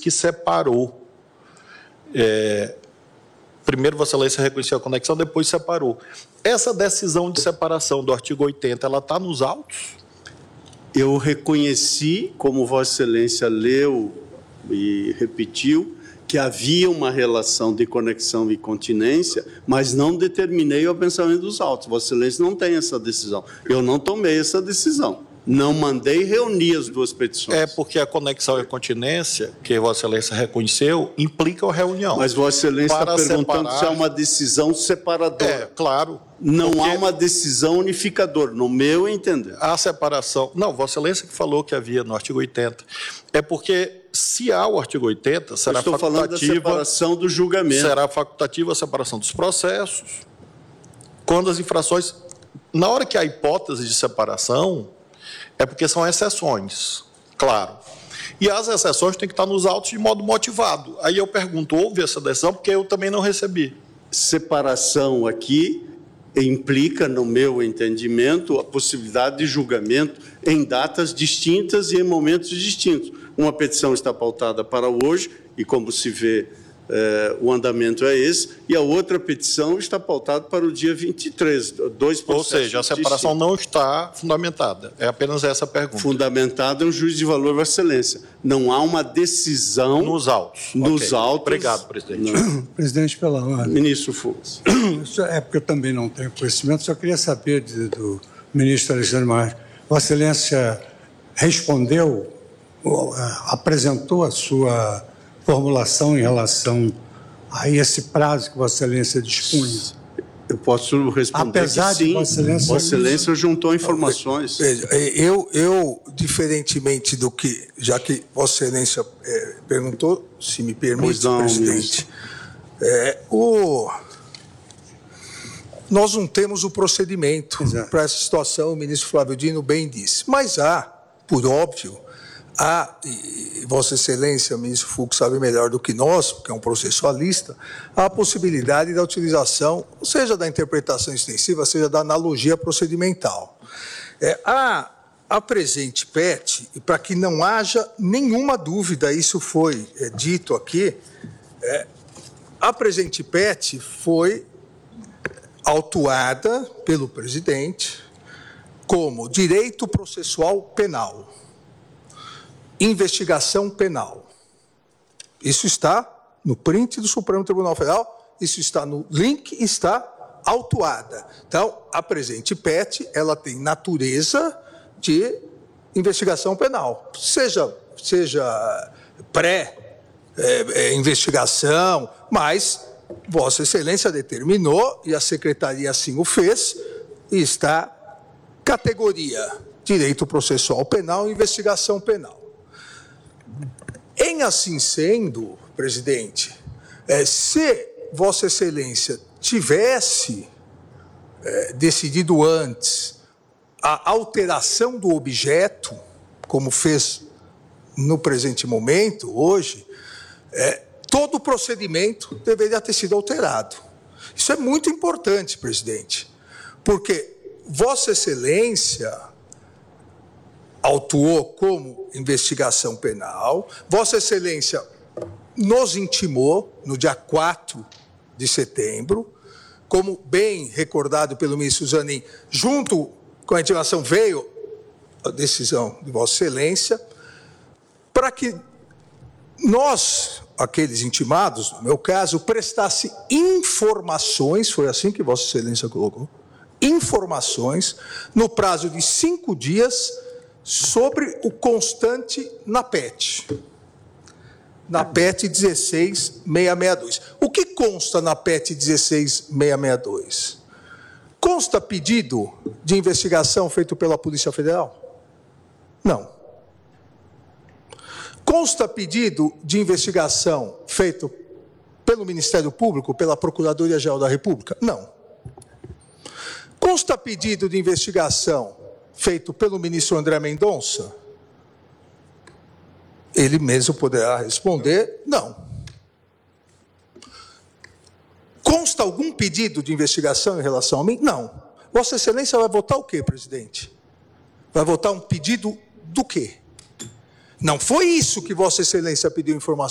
que separou. Primeiro Vossa Excelência reconheceu a conexão, depois separou. Essa decisão de separação do artigo 80, ela está nos autos? Eu reconheci, como Vossa Excelência leu e repetiu, que havia uma relação de conexão e continência, mas não determinei o pensamento dos autos. Vossa Excelência não tem essa decisão. Eu não tomei essa decisão. Não mandei reunir as duas petições. É porque a conexão e a continência, que Vossa Excelência reconheceu, implica a reunião. Mas Vossa Excelência está perguntando se há uma decisão separadora. Claro. Não há uma decisão unificadora, no meu entender. A separação... Não, Vossa Excelência que falou que havia no artigo 80. É porque, se há o artigo 80, será facultativa... Estou falando da separação do julgamento. Será facultativa a separação dos processos. Quando as infrações... Na hora que há hipótese de separação, é porque são exceções, claro. E as exceções têm que estar nos autos de modo motivado. Aí eu pergunto, houve essa decisão? Porque eu também não recebi. Separação aqui implica, no meu entendimento, a possibilidade de julgamento em datas distintas e em momentos distintos. Uma petição está pautada para hoje, e como se vê, o andamento é esse, e a outra petição está pautada para o dia 23, dois processos. Ou seja, a separação distintos. Não está fundamentada, é apenas essa pergunta. Fundamentada é um juízo de valor, Vossa Excelência. Não há uma decisão... Nos autos. Nos autos. Obrigado, presidente. Presidente, pela ordem. Ministro Fux. É porque eu também não tenho conhecimento, só queria saber do ministro Alexandre Moraes. Vossa Excelência respondeu, apresentou a sua formulação em relação a esse prazo que Vossa Excelência dispunha? Eu posso responder apesar que sim. De Vossa Excelência juntou informações. Eu, diferentemente do que, já que Vossa Excelência perguntou, se me permite, não, presidente, nós não temos o procedimento para essa situação, o ministro Flávio Dino bem disse, mas há, por óbvio, e Vossa Excelência, o ministro Fux sabe melhor do que nós, porque é um processualista, há a possibilidade da utilização, seja da interpretação extensiva, seja da analogia procedimental. A presente PET, e para que não haja nenhuma dúvida, isso foi dito aqui, a presente PET foi autuada pelo presidente como direito processual penal. Investigação penal. Isso está no print do Supremo Tribunal Federal, isso está no link, está autuada. Então, a presente PET, ela tem natureza de investigação penal, seja pré-investigação, mas Vossa Excelência determinou, e a Secretaria assim o fez, e está categoria direito processual penal e investigação penal. Em assim sendo, presidente, se Vossa Excelência tivesse decidido antes a alteração do objeto, como fez no presente momento, hoje, todo o procedimento deveria ter sido alterado. Isso é muito importante, presidente, porque Vossa Excelência autuou como investigação penal, Vossa Excelência nos intimou no dia 4 de setembro, como bem recordado pelo ministro Zanin, junto com a intimação veio a decisão de Vossa Excelência, para que nós, aqueles intimados, no meu caso, prestasse informações, foi assim que Vossa Excelência colocou, informações no prazo de 5 dias sobre o constante na PET. Na PET 16662. O que consta na PET 16662? Consta pedido de investigação feito pela Polícia Federal? Não. Consta pedido de investigação feito pelo Ministério Público, pela Procuradoria-Geral da República? Não. Consta pedido de investigação feito pelo ministro André Mendonça? Ele mesmo poderá responder, não. Consta algum pedido de investigação em relação a mim? Não. Vossa Excelência vai votar o quê, presidente? Vai votar um pedido do quê? Não foi isso que Vossa Excelência pediu informação.